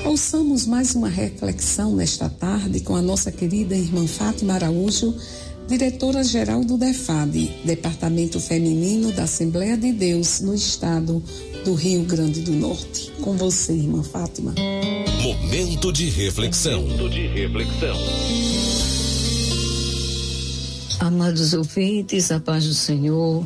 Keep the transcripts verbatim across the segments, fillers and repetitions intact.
Ouçamos mais uma reflexão nesta tarde com a nossa querida irmã Fátima Araújo, diretora-geral do DEFAD, Departamento Feminino da Assembleia de Deus, no estado do Rio Grande do Norte. Com você, irmã Fátima. Momento de reflexão. Momento de reflexão. Amados ouvintes, a paz do Senhor.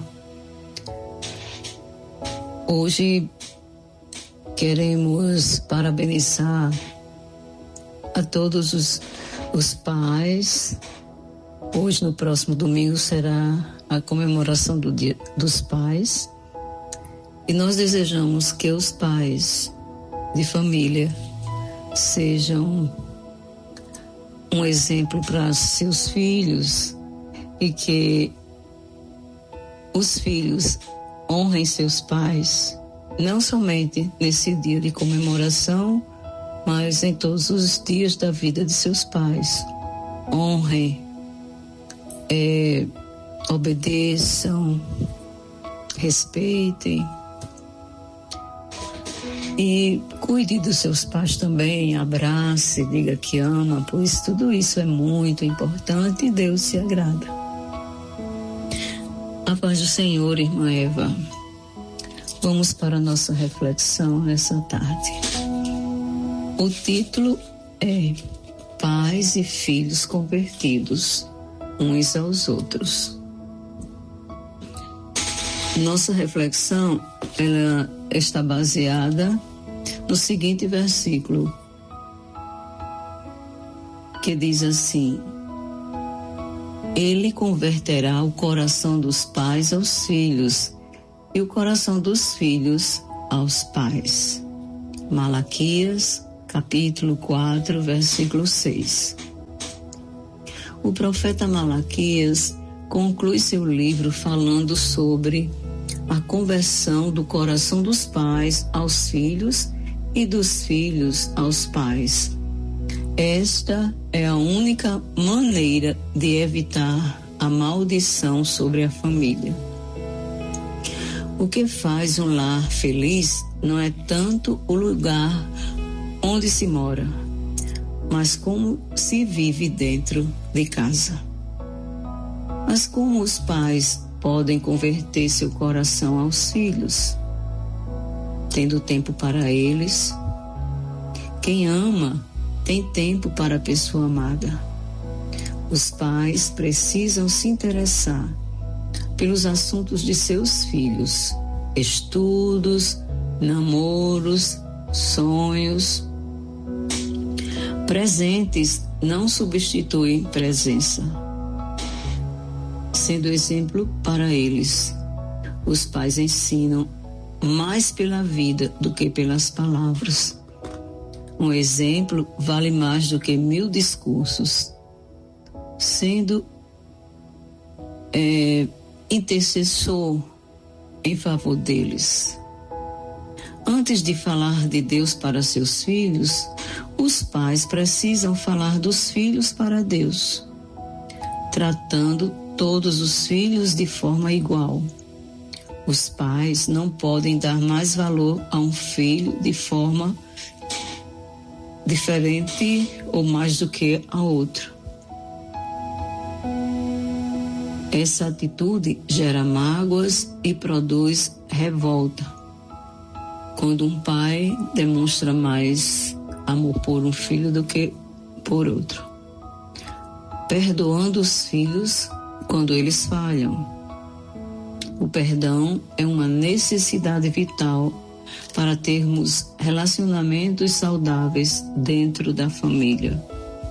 Hoje queremos parabenizar a todos os, os pais. Hoje, no próximo domingo, será a comemoração do Dia dos Pais. E nós desejamos que os pais de família sejam um exemplo para seus filhos e que os filhos honrem seus pais, não somente nesse dia de comemoração, mas em todos os dias da vida de seus pais. Honrem, é, obedeçam, respeitem e cuide dos seus pais também, abrace, diga que ama, pois tudo isso é muito importante e Deus se agrada. A paz do Senhor, irmã Eva. Vamos para a nossa reflexão nessa tarde. O título é Pais e Filhos Convertidos, uns aos outros. Nossa reflexão, ela está baseada no seguinte versículo, que diz assim: Ele converterá o coração dos pais aos filhos e o coração dos filhos aos pais. Malaquias, capítulo quatro, versículo seis. O profeta Malaquias conclui seu livro falando sobre a conversão do coração dos pais aos filhos e dos filhos aos pais. Esta é a única maneira de evitar a maldição sobre a família. O que faz um lar feliz não é tanto o lugar onde se mora, mas como se vive dentro de casa. Mas como os pais podem converter seu coração aos filhos? Tendo tempo para eles. Quem ama tem tempo para a pessoa amada. Os pais precisam se interessar pelos assuntos de seus filhos, estudos, namoros, sonhos. Presentes não substituem presença. Sendo exemplo para eles, os pais ensinam mais pela vida do que pelas palavras. Um exemplo vale mais do que mil discursos. Sendo é, intercessor em favor deles. Antes de falar de Deus para seus filhos, os pais precisam falar dos filhos para Deus, tratando todos os filhos de forma igual. Os pais não podem dar mais valor a um filho de forma diferente ou mais do que a outro. Essa atitude gera mágoas e produz revolta. Quando um pai demonstra mais amor por um filho do que por outro, perdoando os filhos quando eles falham. O perdão é uma necessidade vital para termos relacionamentos saudáveis dentro da família.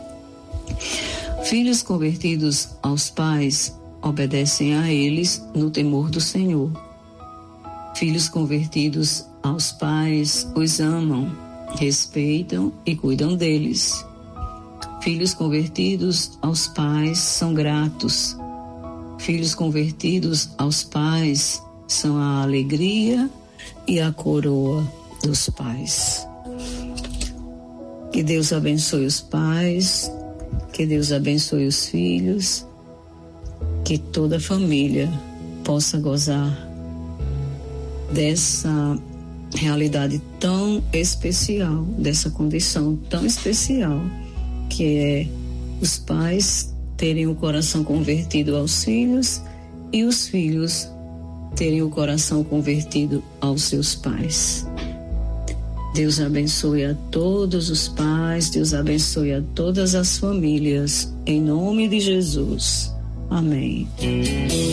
Filhos convertidos aos pais obedecem a eles no temor do Senhor. Filhos convertidos aos pais os amam, respeitam e cuidam deles. Filhos convertidos aos pais são gratos. Filhos convertidos aos pais são a alegria e a coroa dos pais. Que Deus abençoe os pais, que Deus abençoe os filhos, que toda a família possa gozar dessa realidade tão especial, dessa condição tão especial, que é os pais terem o coração convertido aos filhos e os filhos terem o coração convertido aos seus pais. Deus abençoe a todos os pais, Deus abençoe a todas as famílias, em nome de Jesus. Amém.